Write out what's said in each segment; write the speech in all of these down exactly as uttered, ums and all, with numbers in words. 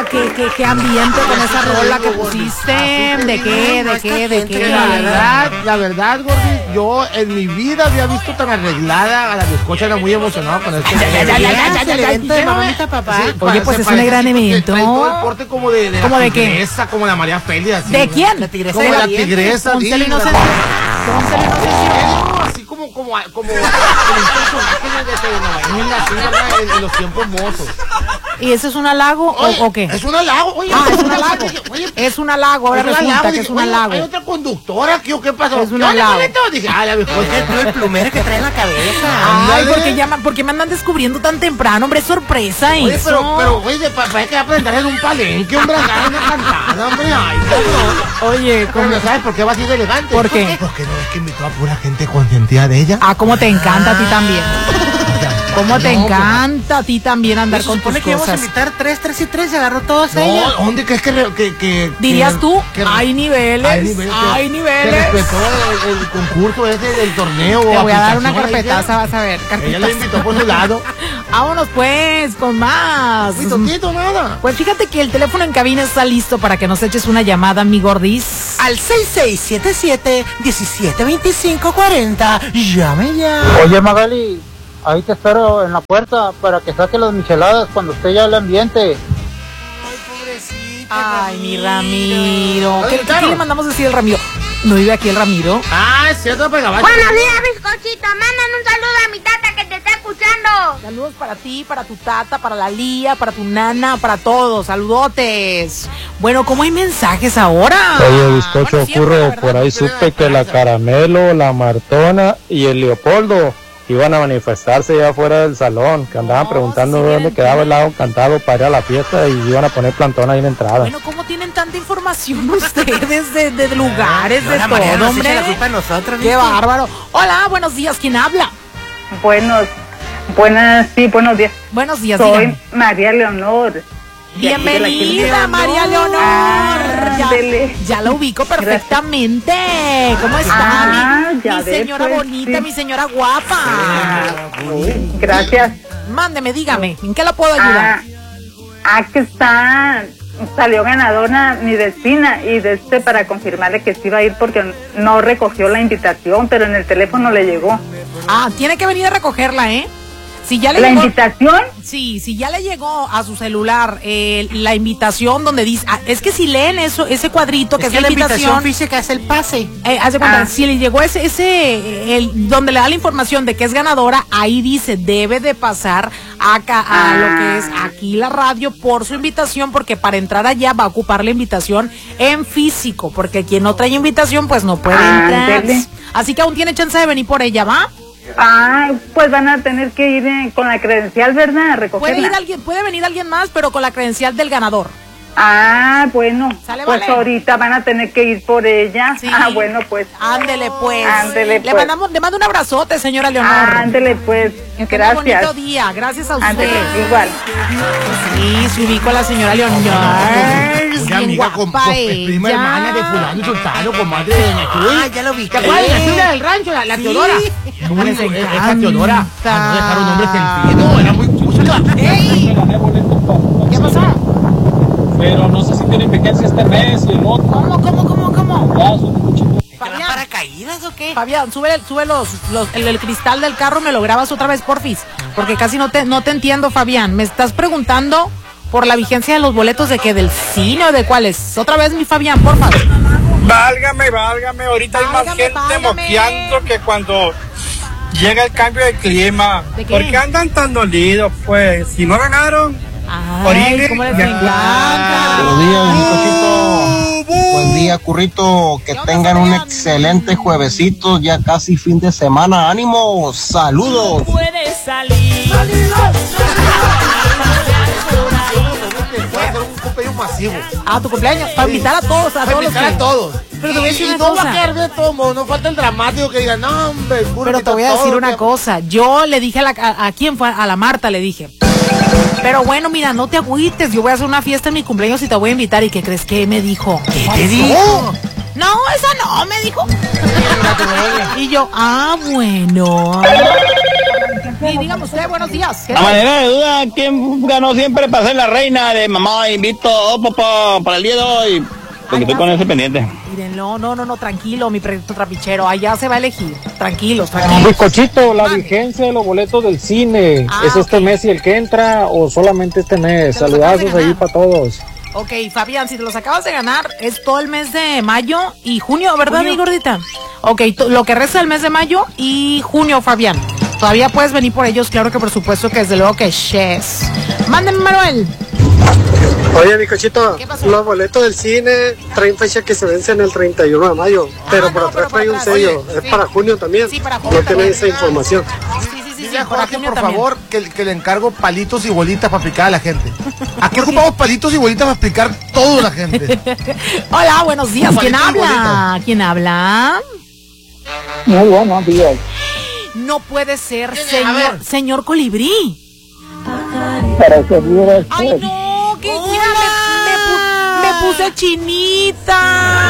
qué, qué, qué ambiente con esa rola que pusiste? ¿De qué, de qué, de qué? La verdad, la verdad, Gordy, yo en mi vida había visto tan arreglada a la bizcocha, era muy emocionado con este. El evento de mamita papá. Oye, pues es un gran evento. Todo el porte como de, de ¿Cómo la de qué? tigresa, como la María Félix, así. ¿De quién? La tigresa Como de la Oriente. tigresa. Con sí, Cel la- Inocencia. Con Cel Inocencia. Así como, como, como el personaje de telenovela, así, ¿verdad? En, en los tiempos mozos. ¿Y eso es un halago o, Oye, o qué? Es un halago, oye. Ah, es un halago. Oye, Es un halago, ahora es un resulta halago, que dije, es un oye, halago. ¿hay otra conductora aquí o qué pasó? Es un ¿Qué onda, halago. Carlito? Dije, ah, la bizcocha. No, el plumero que trae en la cabeza. Ay, Ándale. ¿por qué, llaman, ¿por qué me andan descubriendo tan temprano? Hombre, es sorpresa Oye, eso. pero, pero, güey, de papá hay que aprender en un palenque, hombre, acá en una cantada, hombre, ay, cabrón. Oye, Pero ¿cómo? no sabes por qué va así de elegante. ¿Por qué? Porque no es que invitó a pura gente consentida de ella. Ah, cómo te encanta a ti también. Cómo te No, pues, encanta a ti también andar Se con supone tus que íbamos a cosas. invitar tres, tres y tres y agarró todas ellas. No, ¿dónde crees que, re- que, que Dirías que- tú, que- hay niveles, hay niveles, hay que- niveles. Que respetó el, el concurso ese del torneo. Te voy a dar una aplicación, carpetaza, ella- vas a ver. Ella Carpetaza. lo invitó por su lado. Vámonos pues, con más. Uy, tontito, nada. Pues fíjate que el teléfono en cabina está listo para que nos eches una llamada, mi gordis. Al seis seis siete siete, diecisiete veinticinco cuarenta. Llame ya. Oye Magali, ahí te espero en la puerta para que saque las micheladas cuando esté ya el ambiente. Ay, mi Ramiro. ¿Qué, Oye, qué- claro. qué le mandamos decir al Ramiro? ¿No vive aquí el Ramiro? Ah, es cierto, pero gabacho. Buenos días, bizcochito. Mandan un saludo a mi tata que te está escuchando. Saludos para ti, para tu tata, para la Lía, para tu nana, para todos. Saludotes. Bueno, ¿cómo hay mensajes ahora? Oye, bizcocho, Bueno, siempre, la ocurre, verdad, por ahí siempre supe que la Caramelo, la Martona y el Leopoldo iban a manifestarse ya fuera del salón, que andaban No, preguntando sí, dónde vienen. quedaba el lado cantado para ir a la fiesta y iban a poner plantón ahí en la entrada. Bueno, ¿cómo tienen tanta información ustedes de, de lugares, de La María todo, nos echa hombre? la culpa a nosotros. ¡Qué ¿viste? bárbaro! Hola, buenos días, ¿quién habla? Buenos, buenas, sí, buenos días. Buenos días, Soy dígame. María Leonor. Bienvenida, María Leonor. Ya, Ándele. ya la ubico perfectamente. ¿Cómo está Ah, mi, ya mi ve, señora pues, bonita, sí. mi señora guapa? Gracias. Mándeme, dígame, ¿en qué la puedo ayudar? Ah, ah, que está, salió ganadora mi vecina y de este para confirmarle que sí iba a ir porque no recogió la invitación, pero en el teléfono le llegó. Ah, tiene que venir a recogerla, ¿eh? Si ya le ¿La llegó, invitación? sí, si ya le llegó a su celular eh, la invitación donde dice, ah, es que si leen eso, ese cuadrito que Es es, que la la invitación invitación, física es el pase. eh, haz de cuenta, Ah. si le llegó ese, ese, el, donde le da la información de que es ganadora, ahí dice, debe de pasar acá a Ah. lo que es aquí la radio por su invitación, porque para entrar allá va a ocupar la invitación en físico, porque quien no trae invitación, pues no puede entrar. Ándele. Así que aún tiene chance de venir por ella, ¿va? Ah, pues van a tener que ir eh, con la credencial, ¿verdad? A recogerla. Puede ir alguien, puede venir alguien más, pero con la credencial del ganador. Ah, bueno, Sale, pues vale. ahorita van a tener que ir por ella. Sí. Ah, bueno, pues. Ándele pues. Ándele, Le pues. mandamos, le mando un abrazote, señora Leonor. Ándele, pues. Que tenga bonito Gracias. día, gracias a usted. Ándele, igual. Sí, se ubico a la señora Leonor. Una Bien amiga con, guapa con prima ella. hermana de fulano y sultano, comadre de doña Chuy. Ah, ya lo vi. ¿Te acuerdas de la señora del rancho, la, la Sí. Teodora? Les Muy, encanta. esa Teodora, para no dejar un hombre sentido, era muy cucha. ¡Ey! ¿Qué pasó? Pero no sé si tienen vigencia este mes y el otro. ¿Cómo, cómo, cómo, cómo? Ya, son un chico. ¿Que van Fabián. paracaídas o qué? Fabián, sube, sube los, los, el, el cristal del carro, me lo grabas otra vez, porfis. Porque casi no te, no te entiendo, Fabián. Me estás preguntando por la vigencia de los boletos de que del cine o de cuáles. Otra vez, mi Fabián, porfa. Válgame, válgame. Ahorita hay más Válgame, gente válgame. moqueando que cuando llega el cambio de clima. ¿De qué? ¿Por qué andan tan dolidos? Pues, si no ganaron. Ay, Orine, cómo les ya. encanta. Buenos días, bizcochito. Buen día, currito. Que ¿Qué onda, tengan un Fabián? excelente juevesito, ya casi fin de semana. ¡Ánimo! ¡Saludos! Puedes salir. Puede ser un cumpleaños masivo. A tu cumpleaños, para invitar a todos, a Para todos los invitar que- a todos. Pero te voy a decir Y una no va cosa. a quedar de todo modo, no falta el dramático que diga, no, hombre, puro Pero te invita voy a todo decir lo una que- cosa. Yo le dije a la, a, a quién fue, a la Marta le dije. Pero bueno, mira, no te agüites. Yo voy a hacer una fiesta en mi cumpleaños y te voy a invitar. ¿Y qué crees que me dijo? ¿Qué te dijo? No, esa no, me dijo. Y yo, ah, bueno. Sí, dígame usted, buenos días. A manera de duda, ¿quién ganó siempre para ser la reina de mamá? Invito, oh, papá, para el día de hoy. Porque estoy con ese pendiente. Miren, no, no, no, no, tranquilo, mi proyecto trapichero. Allá se va a elegir. Tranquilos, tranquilos. Bizcochito, la vigencia de los boletos del cine. Ah, ¿Es este ok. mes y el que entra o solamente este mes? Te los acabas de Saludazos ahí ganar. para todos. Ok, Fabián, si te los acabas de ganar, es todo el mes de mayo y junio, ¿verdad, mi gordita? Ok, to- lo que resta del mes de mayo y junio, Fabián. Todavía puedes venir por ellos, claro que por supuesto que desde luego que yes. Mándeme, Manuel. Oye, mi cochito, ¿Qué pasó? los boletos del cine traen fecha que se vence en el treinta y uno de mayo, pero no, por pero atrás por trae un atrás, sello. oye, ¿Es sí. para junio también? Sí, para junio No tiene también. esa información. Sí, sí, sí, sí, Dile a para Jorge, junio por también. favor, que, que le encargo palitos y bolitas para picar a la gente. Aquí ocupamos palitos y bolitas para picar toda la gente. Hola, buenos días. ¿Quién Palito y habla? bolita. ¿Quién habla? Muy buenos días. No puede ser, ¿Quién es? A señor, ver. señor Colibrí. Para servir a Ay, usted. no, que mira, me, me pu- me puse chinita.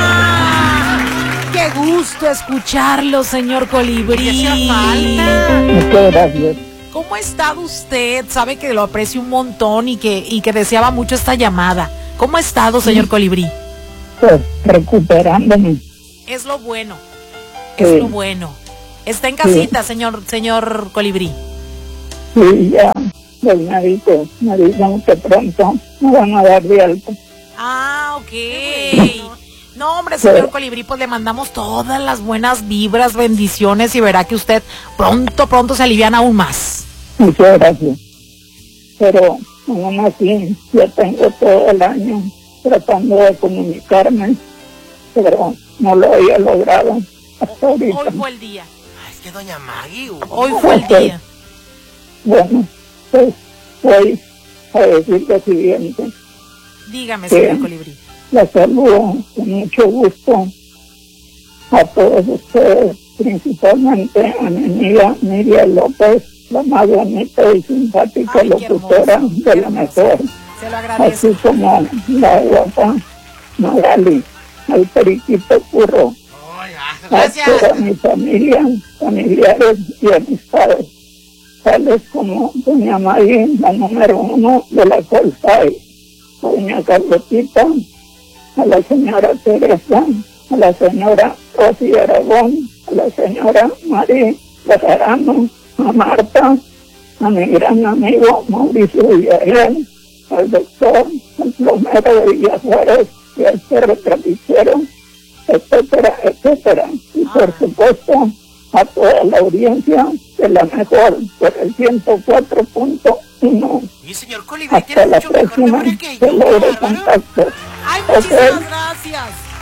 Qué gusto escucharlo, señor Colibrí. Muchas gracias. ¿Cómo ha estado usted? Sabe que lo aprecio un montón y que, y que deseaba mucho esta llamada. ¿Cómo ha estado, señor Colibrí? Pues recuperándome. Es lo bueno. Es Sí. lo bueno. Está en casita, señor, señor Colibrí. Sí, ya los médicos me dicen que pronto me van a dar de alta. Ah, ok. No, hombre, señor Colibrí, pues le mandamos todas las buenas vibras, bendiciones y verá que usted pronto, pronto se aliviana aún más. Muchas gracias. Pero aún así, ya tengo todo el año tratando de comunicarme, pero no lo había logrado hasta ahorita. Hoy fue el día. Ay, es que doña Maggie. uh, Hoy fue el día. Bueno, pues voy a decir lo siguiente. Dígame, Sí. señor Colibrí. La saludo con mucho gusto a todos ustedes, principalmente a mi amiga Miriam López, la más bonita y simpática Ay, qué locutora hermoso, de qué la hermoso. mejor, Se lo agradezco. así como la guapa Magali, al periquito curro, a toda mi familia, familiares y amistades, tales como doña Maggie, la número uno de la Colfay, doña Carlotita, a la señora Teresa, a la señora Rosy Aragón, a la señora María Bejarano, a Marta, a mi gran amigo Mauricio Villarreal, al doctor, al plomero de Villajuárez y al perro trapichero, etcétera, etcétera. Y por supuesto a toda la audiencia de la mejor por el ciento cuatro punto uno. Y señor Colibrí Hasta tiene la mucho mejor próxima, memoria que que yo. logre bárbaro. contacto. Ay, Ok. muchísimas gracias.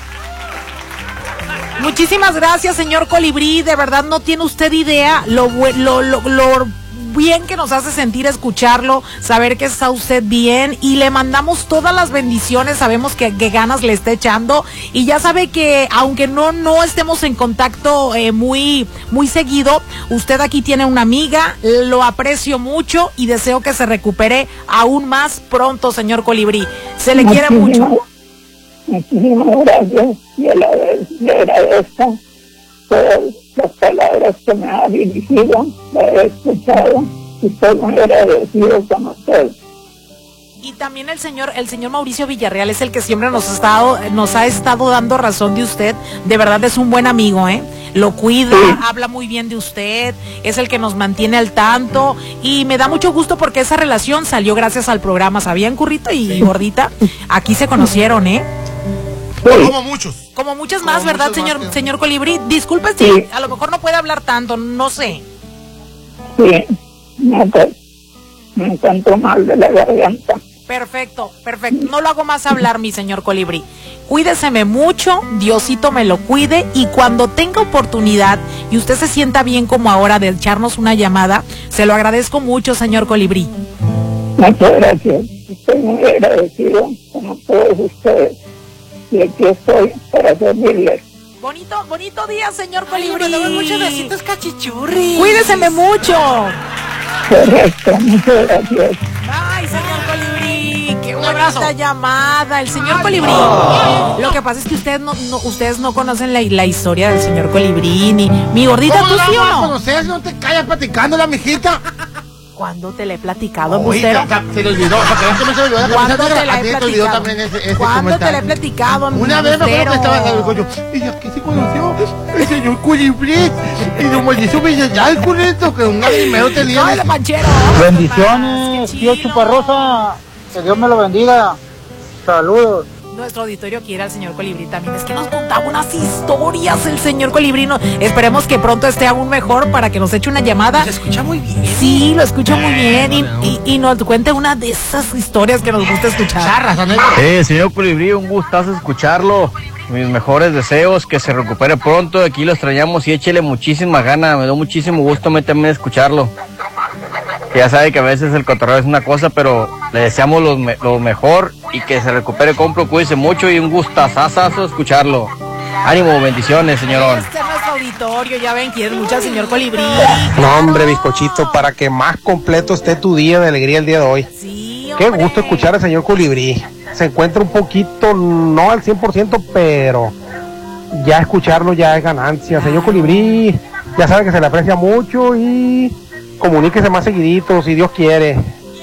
Muchísimas gracias, señor Colibrí. De verdad no tiene usted idea lo, bue- lo, lo, lo bien que nos hace sentir escucharlo, saber que está usted bien y le mandamos todas las bendiciones. Sabemos que, que ganas le está echando y ya sabe que aunque no, no estemos en contacto eh, muy, muy seguido, usted aquí tiene una amiga, lo aprecio mucho y deseo que se recupere aún más pronto, señor Colibrí. Se le quiere Muchísimas- mucho. Muchísimas gracias y a la vez le agradezco todas las palabras que me ha dirigido, la he escuchado y estoy muy agradecido con usted. Y también el señor, el señor Mauricio Villarreal es el que siempre nos ha estado, nos ha estado dando razón de usted. De verdad es un buen amigo, ¿eh? Lo cuida, habla muy bien de usted, es el que nos mantiene al tanto y me da mucho gusto porque esa relación salió gracias al programa. ¿Sabían, Currito y Gordita? Aquí se conocieron, ¿eh? Como muchos. Como muchas más, Como ¿verdad, muchos más señor, que- señor Colibrí? Disculpe si Sí. a lo mejor no puede hablar tanto, no sé. Sí, no, pues, me encuentro mal de la garganta. Perfecto, perfecto. No lo hago más hablar, mi señor Colibrí. Cuídeseme mucho, Diosito me lo cuide y cuando tenga oportunidad y usted se sienta bien como ahora de echarnos una llamada, se lo agradezco mucho, señor Colibrí. Muchas gracias. Estoy muy agradecido con todos ustedes y aquí estoy para servirles. Bonito, bonito día, señor Ay, le Colibrí. mandamos muchos besitos cachichurri. Cuídeseme mucho. Correcto, muchas gracias. Ay, señor Colibrí, qué buena abrazo. Esta llamada, el señor Colibrí. Lo que pasa es que ustedes no, no, ustedes no conocen la, la historia del señor Colibrí, ni mi gordita, ¿tú sí o no? ¿Conoces? No te callas platicando la mijita. ¿Cuándo te la he platicado, Oye, embustero? se le olvidó, para que veas que no se le olvidó la ¿Cuándo camisa te la negra. A he ti te olvidó platicado? también ese, ese ¿Cuándo te comentario. la he platicado, Una vez me acuerdo que estaba en el coño. Y aquí se conoció el señor Colibrí. Y lo hizo Villarreal con esto, que un primero tenía. ¡Ay, panchero! Bendiciones, tío Chuparrosa. Que Dios me lo bendiga. Saludos. Nuestro auditorio quiere al señor Colibrí también. Es que nos contaba unas historias el señor Colibrí. No, esperemos que pronto esté aún mejor para que nos eche una llamada. Se escucha muy bien. Sí, lo escucha muy bien. Y, y, y nos cuente una de esas historias que nos gusta escuchar. Charras, Eh, señor Colibrí, un gustazo escucharlo. Mis mejores deseos, que se recupere pronto. Aquí lo extrañamos y échele muchísima gana. Me da muchísimo gusto a mí también escucharlo. Ya sabe que a veces el cotorreo es una cosa, pero le deseamos lo, me lo mejor y que se recupere compro, cuídese mucho y un gustazazazo escucharlo. Ánimo, bendiciones, señorón. Este es nuestro auditorio, ya ven, quieren mucho al señor Colibrí. No, hombre, bizcochito, para que más completo esté tu día de alegría el día de hoy. Sí, qué gusto escuchar al señor Colibrí. Se encuentra un poquito, no al cien por ciento, pero ya escucharlo ya es ganancia. Señor Colibrí, ya sabe que se le aprecia mucho y comuníquese más seguidito, si Dios quiere.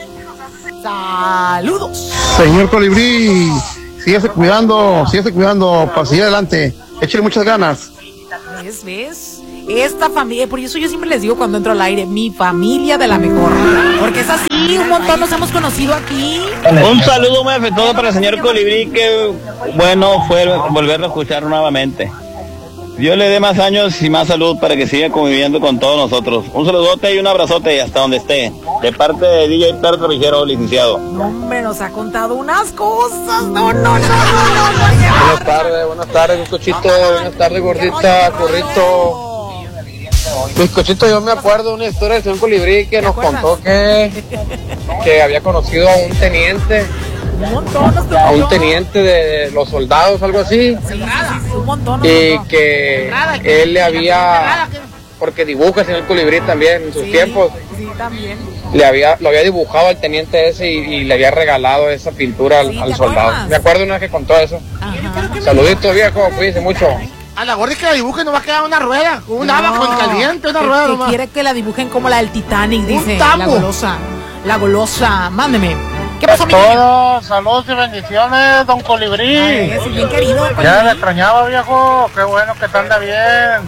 Saludos. Señor Colibrí, síguese cuidando, síguese cuidando para seguir adelante. Échale muchas ganas. ¿Ves? ¿Ves? Esta familia, por eso yo siempre les digo cuando entro al aire, mi familia de la mejor. Porque es así, un montón nos hemos conocido aquí. Un saludo muy afectuoso para el señor Colibrí, que bueno fue volverlo a escuchar nuevamente. Dios le dé más años y más salud para que siga conviviendo con todos nosotros. Un saludote y un abrazote hasta donde esté. De parte de D J Pedro Trevijero, licenciado. No, hombre, nos ha contado unas cosas. No, no, no, no, no, no. Buenas tardes, buenas tardes, bizcochito. Buenas tardes, gordita, currito. Bizcochito, yo me acuerdo de una historia del señor Colibrí que nos contó que, que había conocido a un teniente. Un montón, a un teniente de los soldados, algo así, sí, sí, sí, un montón, un y montón. que él le había, porque dibuja el señor Colibrí también en sus sí, tiempos, sí, también. le había, lo había dibujado al teniente ese y, y le había regalado esa pintura al, sí, al soldado. acuerdas? Me acuerdo una vez que contó eso. Ajá. Saluditos, viejo, cuídense mucho. A la gorda que la dibuje no va a quedar una rueda, con un No, abajo en caliente, una que- rueda que nomás. quiere que la dibujen como la del Titanic, dice tambo. la golosa. La golosa, mándeme. ¿Qué pasó, mi Todos, saludos y bendiciones, don Colibrí. Ay, es bien querido, don Ya Colibrí. le extrañaba, viejo. Qué bueno que te anda bien.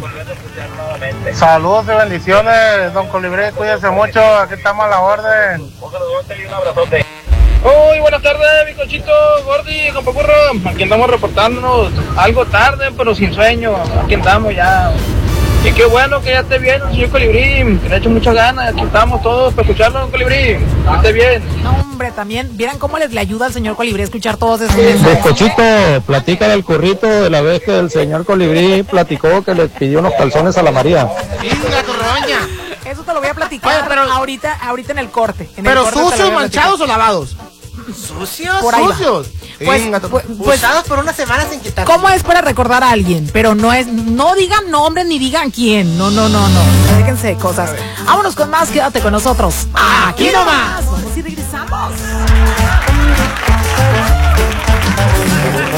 Saludos y bendiciones, don Colibrí. Cuídense mucho. Aquí estamos a la orden. Un saludote y un abrazote. Uy, buenas tardes, mi cochito, Gordi, compa Burro. Aquí andamos reportándonos algo tarde, pero sin sueño. Aquí andamos ya. Y qué bueno que ya esté bien el señor Colibrí, que le ha hecho muchas ganas. Aquí estamos todos para escucharlo, don Colibrí. Que esté bien. No, hombre, también, vieran cómo les le ayuda al señor Colibrí a escuchar todos esos mensajes. Bizcochito, platica del currito de la vez que el señor Colibrí platicó que le pidió unos calzones a la María. Chinga, tu roña. Eso te lo voy a platicar Oye, pero- ahorita, ahorita en el corte. En el Pero corte te lo sucios, voy a platicar. manchados o lavados. ¿Sucios? Por ahí va. Sucios. Pues, Chinga, tu- pues, pues, Usados por una semana sin quitar. ¿cómo es para recordar a alguien? Pero no es, no digan nombres ni digan quién. No, no, no, no. Déjense de cosas. Vámonos con más, quédate con nosotros. Aquí nomás. Vamos